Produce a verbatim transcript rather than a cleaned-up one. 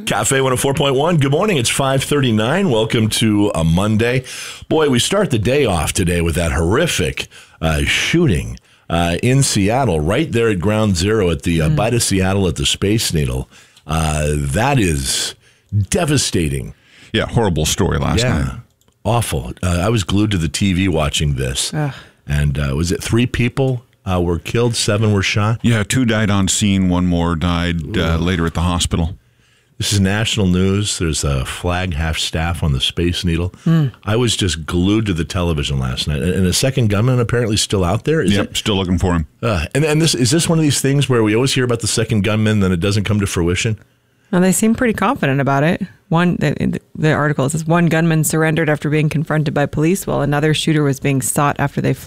Cafe one oh four point one. Good morning. It's five thirty-nine. Welcome to a Monday. Boy, we start the day off today with that horrific uh, shooting uh, in Seattle, right there at Ground Zero at the uh, mm. Bite of Seattle at the Space Needle. Uh, that is devastating. Yeah, horrible story last yeah, night. Awful. Uh, I was glued to the T V watching this. Ugh. And uh, was it three people uh, were killed, seven were shot? Yeah, two died on scene, one more died uh, later at the hospital. This is national news. There's a flag half-staff on the Space Needle. Mm. I was just glued to the television last night. And a second gunman apparently still out there? Is yep, it? Still looking for him. Uh, and and this is this one of these things where we always hear about the second gunman, then it doesn't come to fruition? Well, they seem pretty confident about it. One, the, the article says one gunman surrendered after being confronted by police, while another shooter was being sought after they